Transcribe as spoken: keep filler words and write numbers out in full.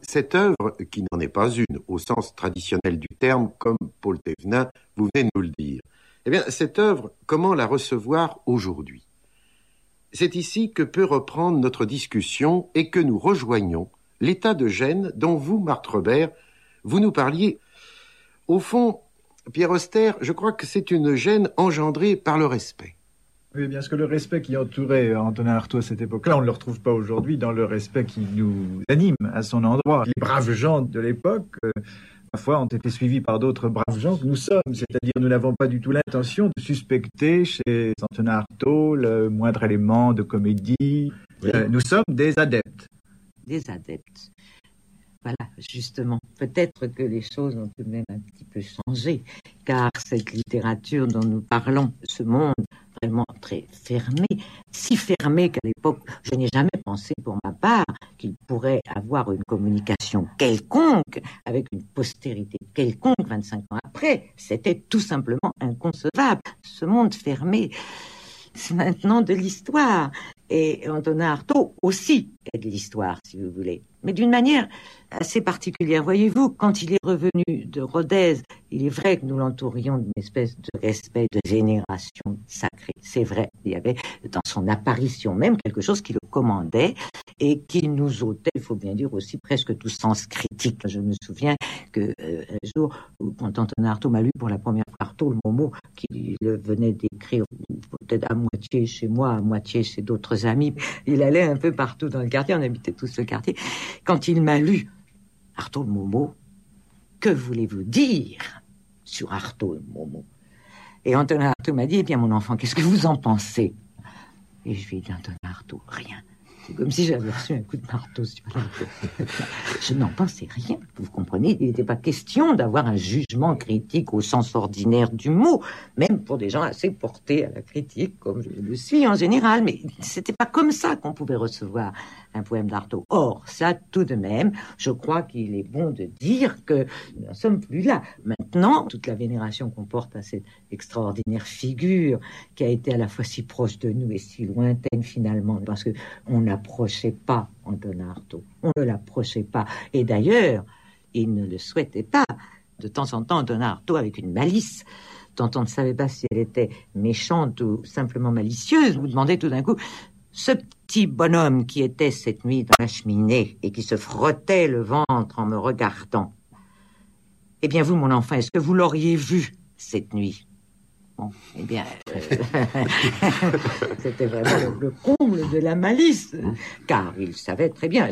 cette œuvre, qui n'en est pas une au sens traditionnel du terme, comme Paul Thévenin, vous venez de nous le dire, eh bien, cette œuvre, comment la recevoir aujourd'hui? C'est ici que peut reprendre notre discussion et que nous rejoignons l'état de gêne dont vous, Marthe Robert, vous nous parliez. Au fond, Pierre Auster, je crois que c'est une gêne engendrée par le respect. Oui, bien sûr que le respect qui entourait Antonin Artaud à cette époque-là, on ne le retrouve pas aujourd'hui dans le respect qui nous anime à son endroit. Les braves gens de l'époque, euh, parfois, ont été suivis par d'autres braves gens que nous sommes. C'est-à-dire, nous n'avons pas du tout l'intention de suspecter chez Antonin Artaud le moindre élément de comédie. Oui. Euh, nous sommes des adeptes. Des adeptes. Voilà, justement. Peut-être que les choses ont tout de même un petit peu changé, car cette littérature dont nous parlons, ce monde vraiment très fermé, si fermé qu'à l'époque, je n'ai jamais pensé pour ma part qu'il pourrait avoir une communication quelconque avec une postérité quelconque vingt-cinq ans après. C'était tout simplement inconcevable. Ce monde fermé, c'est maintenant de l'histoire. Et Antonin Artaud aussi est de l'histoire, si vous voulez. Mais d'une manière assez particulière. Voyez-vous, quand il est revenu de Rodez, il est vrai que nous l'entourions d'une espèce de respect, de vénération sacrée. C'est vrai, il y avait dans son apparition même quelque chose qui le commandait et qui nous ôtait, il faut bien dire aussi, presque tout sens critique. Je me souviens que euh, un jour, quand Antonin Artaud m'a lu pour la première fois Artaud, le Momo, qu'il venait d'écrire peut-être à moitié chez moi, à moitié chez d'autres amis, il allait un peu partout dans le quartier, on habitait tous le quartier. Quand il m'a lu Artaud le Momo, que voulez-vous dire sur Artaud le Momo? Et Antonin Artaud m'a dit, eh bien mon enfant, qu'est-ce que vous en pensez? Et je lui ai dit, Antonin Artaud, rien. C'est comme si j'avais reçu un coup de marteau sur la tête. Je n'en pensais rien, vous comprenez? Il n'était pas question d'avoir un jugement critique au sens ordinaire du mot, même pour des gens assez portés à la critique, comme je le suis en général, mais c'était pas comme ça qu'on pouvait recevoir un poème d'Artaud. Or, ça, tout de même, je crois qu'il est bon de dire que nous n'en sommes plus là. Maintenant, toute la vénération qu'on porte à cette extraordinaire figure qui a été à la fois si proche de nous et si lointaine finalement, parce que on n'approchait pas Antonin Artaud. On ne l'approchait pas. Et d'ailleurs, il ne le souhaitait pas. De temps en temps, Antonin Artaud, avec une malice dont on ne savait pas si elle était méchante ou simplement malicieuse, vous demandait tout d'un coup, ce petit bonhomme qui était cette nuit dans la cheminée et qui se frottait le ventre en me regardant, eh bien vous, mon enfant, est-ce que vous l'auriez vu cette nuit? Bon, eh bien, euh, c'était vraiment le, le comble de la malice, car il savait très bien,